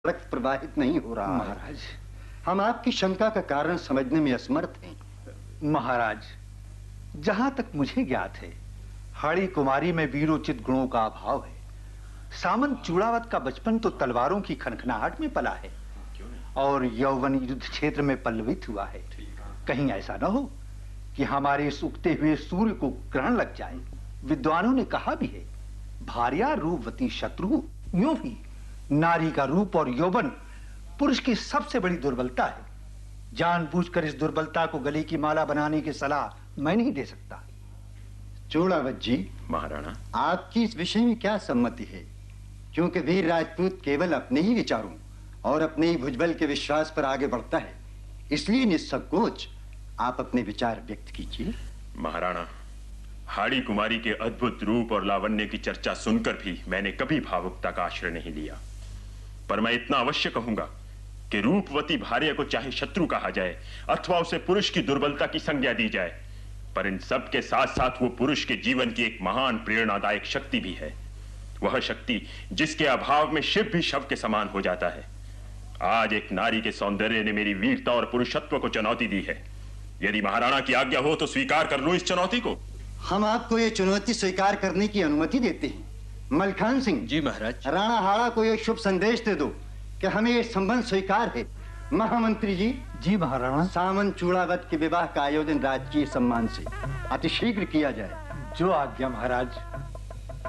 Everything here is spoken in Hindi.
रक्त प्रवाहित नहीं हो रहा। महाराज, हम आपकी शंका का कारण समझने में असमर्थ हैं। महाराज, जहां तक मुझे ज्ञात है, हाड़ी कुमारी में वीरोचित गुणों का अभाव है। सामंत चूड़ावत का बचपन तो तलवारों की खनखनाहट में पला है और यौवन युद्ध क्षेत्र में पल्लवित हुआ है। कहीं ऐसा न हो कि हमारे इस उगते हुए सूर्य को ग्रहण लग जाए। विद्वानों ने कहा भी है, भार्या रूपवती शत्रु। यूं भी नारी का रूप और यौवन पुरुष की सबसे बड़ी दुर्बलता है। जानबूझकर इस दुर्बलता को गले की माला बनाने की सलाह मैं नहीं दे सकता। चूड़ावत जी, महाराणा, आपकी इस विषय में क्या सम्मति है? क्योंकि वीर राजपूत केवल अपने ही विचारों और अपने ही भुजबल के विश्वास पर आगे बढ़ता है, इसलिए निसंकोच आप अपने विचार व्यक्त कीजिए। महाराणा, हाड़ी कुमारी के अद्भुत रूप और लावण्य की चर्चा सुनकर भी मैंने कभी भावुकता का आश्रय नहीं लिया। पर मैं इतना अवश्य कहूंगा कि रूपवती भार्या को चाहे शत्रु कहा जाए अथवा उसे पुरुष की दुर्बलता की संज्ञा दी जाए, पर इन सब के साथ साथ वो पुरुष के जीवन की एक महान प्रेरणादायक शक्ति भी है। वह शक्ति जिसके अभाव में शिव भी शव के समान हो जाता है। आज एक नारी के सौंदर्य ने मेरी वीरता और पुरुषत्व को चुनौती दी है। यदि महाराणा की आज्ञा हो तो स्वीकार कर लूं इस चुनौती को। हम आपको ये चुनौती स्वीकार करने की अनुमति देते हैं। मलखान सिंह जी महाराज। राणा हाड़ा को ये शुभ संदेश दे दो कि हमें ये संबंध स्वीकार है। महामंत्री जी। जी महाराणा। सामंत चूड़ावत के विवाह का आयोजन राजकीय सम्मान से अतिशीघ्र किया जाए। जो आज्ञा महाराज।